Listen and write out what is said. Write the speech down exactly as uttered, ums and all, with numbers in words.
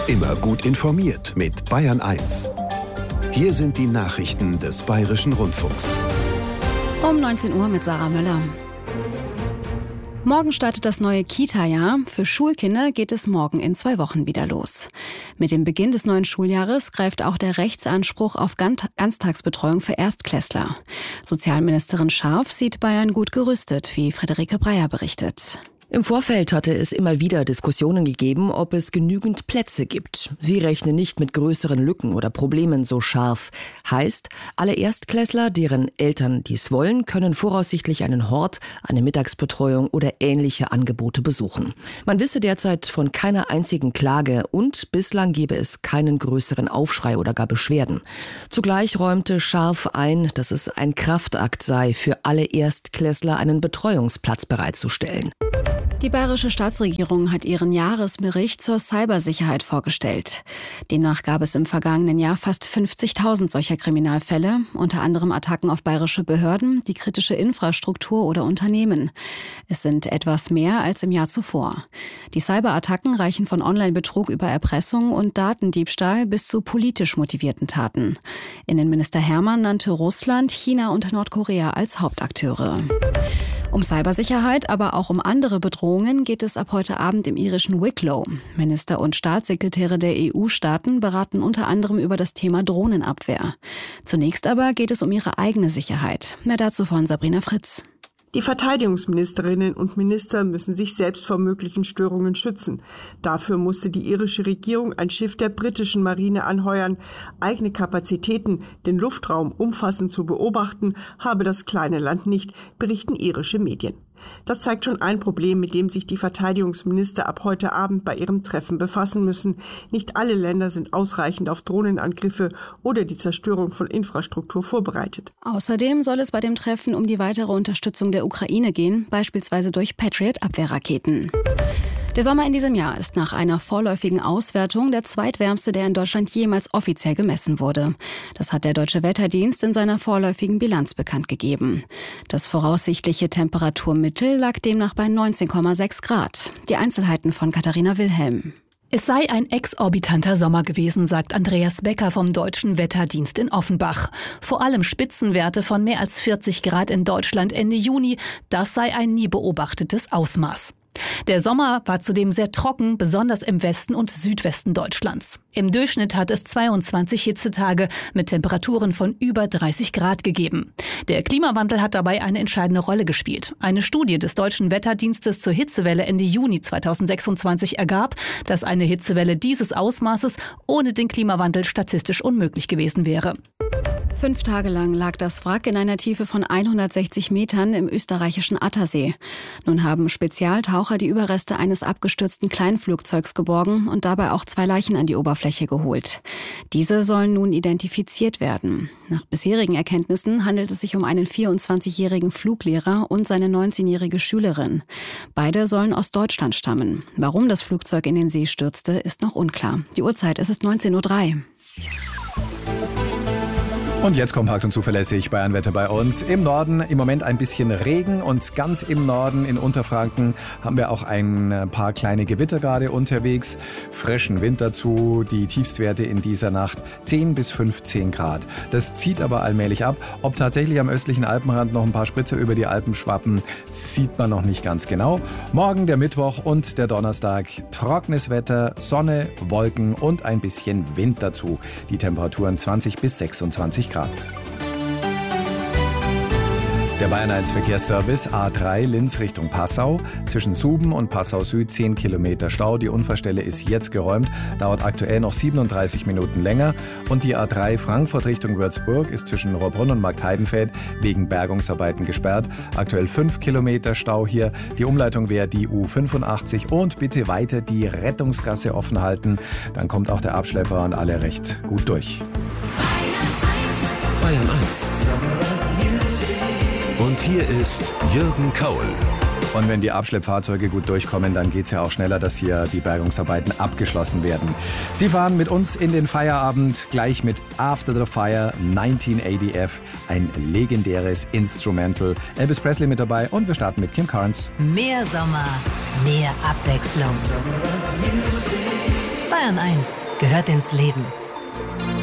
Immer gut informiert mit Bayern eins. Hier sind die Nachrichten des Bayerischen Rundfunks. Um neunzehn Uhr mit Sarah Möller. Morgen startet das neue Kita-Jahr. Für Schulkinder geht es morgen in zwei Wochen wieder los. Mit dem Beginn des neuen Schuljahres greift auch der Rechtsanspruch auf Ganztagsbetreuung für Erstklässler. Sozialministerin Scharf sieht Bayern gut gerüstet, wie Friederike Breyer berichtet. Im Vorfeld hatte es immer wieder Diskussionen gegeben, ob es genügend Plätze gibt. Sie rechnen nicht mit größeren Lücken oder Problemen, so Scharf. Heißt, alle Erstklässler, deren Eltern dies wollen, können voraussichtlich einen Hort, eine Mittagsbetreuung oder ähnliche Angebote besuchen. Man wisse derzeit von keiner einzigen Klage und bislang gebe es keinen größeren Aufschrei oder gar Beschwerden. Zugleich räumte Scharf ein, dass es ein Kraftakt sei, für alle Erstklässler einen Betreuungsplatz bereitzustellen. Die bayerische Staatsregierung hat ihren Jahresbericht zur Cybersicherheit vorgestellt. Demnach gab es im vergangenen Jahr fast fünfzigtausend solcher Kriminalfälle, unter anderem Attacken auf bayerische Behörden, die kritische Infrastruktur oder Unternehmen. Es sind etwas mehr als im Jahr zuvor. Die Cyberattacken reichen von Online-Betrug über Erpressung und Datendiebstahl bis zu politisch motivierten Taten. Innenminister Hermann nannte Russland, China und Nordkorea als Hauptakteure. Um Cybersicherheit, aber auch um andere Bedrohungen geht es ab heute Abend im irischen Wicklow. Minister und Staatssekretäre der E U-Staaten beraten unter anderem über das Thema Drohnenabwehr. Zunächst aber geht es um ihre eigene Sicherheit. Mehr dazu von Sabrina Fritz. Die Verteidigungsministerinnen und Minister müssen sich selbst vor möglichen Störungen schützen. Dafür musste die irische Regierung ein Schiff der britischen Marine anheuern. Eigene Kapazitäten, den Luftraum umfassend zu beobachten, habe das kleine Land nicht, berichten irische Medien. Das zeigt schon ein Problem, mit dem sich die Verteidigungsminister ab heute Abend bei ihrem Treffen befassen müssen. Nicht alle Länder sind ausreichend auf Drohnenangriffe oder die Zerstörung von Infrastruktur vorbereitet. Außerdem soll es bei dem Treffen um die weitere Unterstützung der Ukraine gehen, beispielsweise durch Patriot-Abwehrraketen. Der Sommer in diesem Jahr ist nach einer vorläufigen Auswertung der zweitwärmste, der in Deutschland jemals offiziell gemessen wurde. Das hat der Deutsche Wetterdienst in seiner vorläufigen Bilanz bekannt gegeben. Das voraussichtliche Temperaturmittel lag demnach bei neunzehn Komma sechs Grad. Die Einzelheiten von Katharina Wilhelm. Es sei ein exorbitanter Sommer gewesen, sagt Andreas Becker vom Deutschen Wetterdienst in Offenbach. Vor allem Spitzenwerte von mehr als vierzig Grad in Deutschland Ende Juni, das sei ein nie beobachtetes Ausmaß. Der Sommer war zudem sehr trocken, besonders im Westen und Südwesten Deutschlands. Im Durchschnitt hat es zweiundzwanzig Hitzetage mit Temperaturen von über dreißig Grad gegeben. Der Klimawandel hat dabei eine entscheidende Rolle gespielt. Eine Studie des Deutschen Wetterdienstes zur Hitzewelle Ende Juni zweitausendsechsundzwanzig ergab, dass eine Hitzewelle dieses Ausmaßes ohne den Klimawandel statistisch unmöglich gewesen wäre. Fünf Tage lang lag das Wrack in einer Tiefe von hundertsechzig Metern im österreichischen Attersee. Nun haben Spezialtaucher die Überreste eines abgestürzten Kleinflugzeugs geborgen und dabei auch zwei Leichen an die Oberfläche geholt. Diese sollen nun identifiziert werden. Nach bisherigen Erkenntnissen handelt es sich um einen vierundzwanzigjährigen Fluglehrer und seine neunzehnjährige Schülerin. Beide sollen aus Deutschland stammen. Warum das Flugzeug in den See stürzte, ist noch unklar. Die Uhrzeit, es ist neunzehn Uhr drei. Und jetzt kompakt und zuverlässig Bayernwetter bei uns. Im Norden im Moment ein bisschen Regen und ganz im Norden in Unterfranken haben wir auch ein paar kleine Gewitter gerade unterwegs. Frischen Wind dazu, die Tiefstwerte in dieser Nacht zehn bis fünfzehn Grad. Das zieht aber allmählich ab. Ob tatsächlich am östlichen Alpenrand noch ein paar Spritzer über die Alpen schwappen, sieht man noch nicht ganz genau. Morgen der Mittwoch und der Donnerstag trockenes Wetter, Sonne, Wolken und ein bisschen Wind dazu. Die Temperaturen zwanzig bis sechsundzwanzig Grad. Der Bayern eins Verkehrsservice A drei Linz Richtung Passau. Zwischen Suben und Passau Süd zehn Kilometer Stau. Die Unfallstelle ist jetzt geräumt, dauert aktuell noch siebenunddreißig Minuten länger. Und die A drei Frankfurt Richtung Würzburg ist zwischen Rohrbrunn und Marktheidenfeld wegen Bergungsarbeiten gesperrt. Aktuell fünf Kilometer Stau hier. Die Umleitung wäre die U fünfundachtzig und bitte weiter die Rettungsgasse offen halten. Dann kommt auch der Abschlepper und alle recht gut durch. Bayern eins. Und hier ist Jürgen Kaul. Und wenn die Abschleppfahrzeuge gut durchkommen, dann geht es ja auch schneller, dass hier die Bergungsarbeiten abgeschlossen werden. Sie fahren mit uns in den Feierabend gleich mit After the Fire neunzehnhundertachtzig F, ein legendäres Instrumental. Elvis Presley mit dabei und wir starten mit Kim Carnes. Mehr Sommer, mehr Abwechslung. Bayern Bayern eins gehört ins Leben.